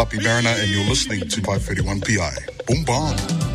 Fluffy Mariner, and you're listening to 531 PI. Boom, bam.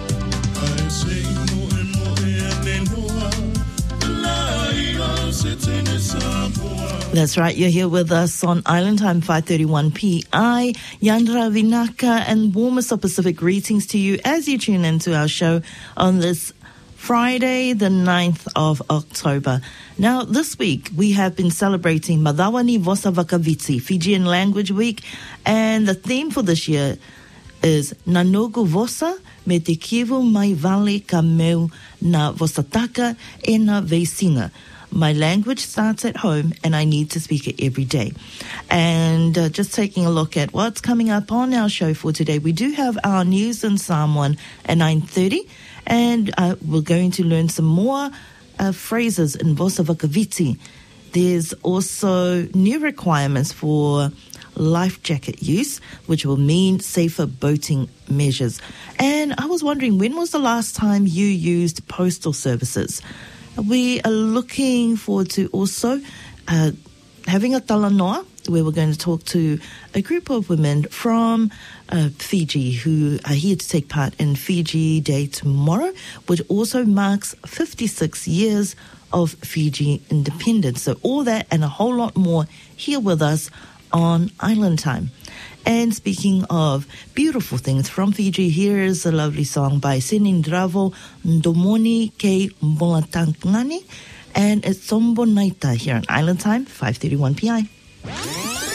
That's right, you're here with us on Island Time 531 PI. Yandra Vinaka, and warmest of Pacific greetings to you as you tune into our show on this Friday, the 9th of October. Now, this week, we have been celebrating Madawani Vosa Vakaviti, Fijian Language Week, and the theme for this year is Nanogu Vosa me te kivu mai vale ka meu na Vosataka e na Vesinga. My language starts at home and I need to speak it every day. And just taking a look at what's coming up on our show for today, we do have our news in Samoan at 9:30, and we're going to learn some more phrases in Vosa Vakaviti. There's also new requirements for life jacket use, which will mean safer boating measures. And I was wondering, when was the last time you used postal services? We are looking forward to also having a talanoa, where we're going to talk to a group of women from Fiji who are here to take part in Fiji Day tomorrow, which also marks 56 years of Fiji independence. So all that and a whole lot more here with us on Island Time. And speaking of beautiful things from Fiji, here is a lovely song by Sinindravo Ndomoni Ke Mbolatangani, and it's Sombo Naita here on Island Time, 531 PI.